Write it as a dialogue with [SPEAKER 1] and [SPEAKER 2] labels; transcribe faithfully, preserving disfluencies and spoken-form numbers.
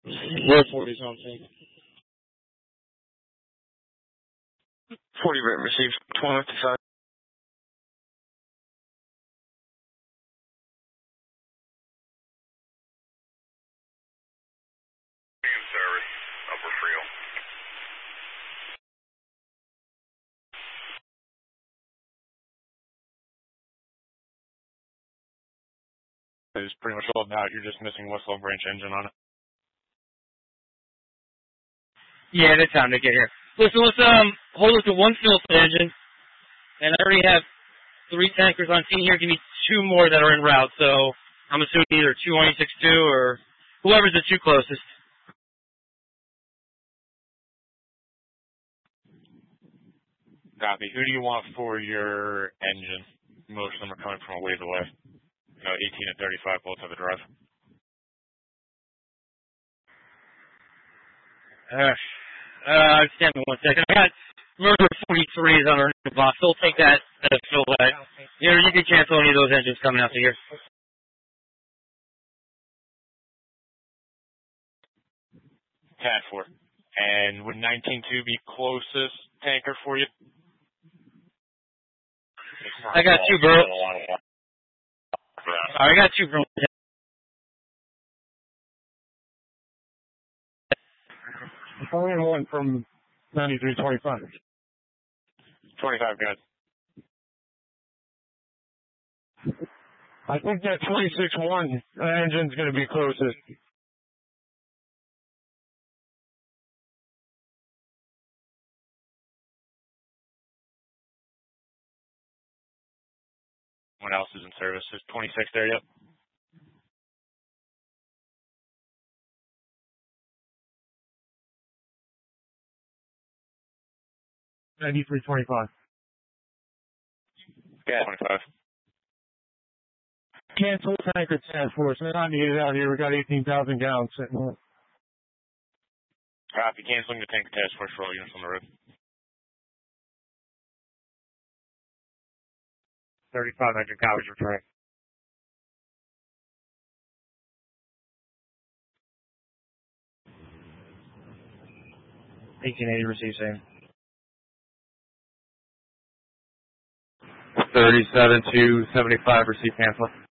[SPEAKER 1] Row forty is on scene.
[SPEAKER 2] forty written received. twenty fifty-five.
[SPEAKER 3] Service, Upper Freel.
[SPEAKER 4] It's pretty much sold out. You're just missing Westlaw branch engine on it.
[SPEAKER 5] Yeah, that's time to get here. Listen, let's um hold us to one fill engine, and I already have three tankers on scene here. Give me two more that are en route. So I'm assuming either two one eight six two or whoever's the two closest.
[SPEAKER 4] Copy. Who do you want for your engine? Most of them are coming from a ways away. You know, eighteen and thirty-five both have a drive.
[SPEAKER 5] Uh, uh, stand me one second. I got Murder forty-three is on our new box. So we'll take that as fill that. You know, you can cancel any of those engines coming out of here.
[SPEAKER 4] Cat four. And would nineteen two be closest tanker for you?
[SPEAKER 5] I got two, bro. I got two, bro.
[SPEAKER 1] Only one from ninety-three twenty-five.
[SPEAKER 4] twenty-five, guys.
[SPEAKER 1] I think that twenty-six one engine's going to be closest.
[SPEAKER 4] What else is in service? Is twenty-six there yet?
[SPEAKER 1] ninety-three twenty-five.
[SPEAKER 4] Yeah, twenty-five.
[SPEAKER 1] Cancel tanker task force. They're not needed out here. We got eighteen thousand gallons sitting on.
[SPEAKER 4] Copy. Canceling the tanker task force for all units on the road.
[SPEAKER 1] thirty-five hundred copies returning. eighteen eighty received same.
[SPEAKER 6] thirty-seven to seventy-five received cancel.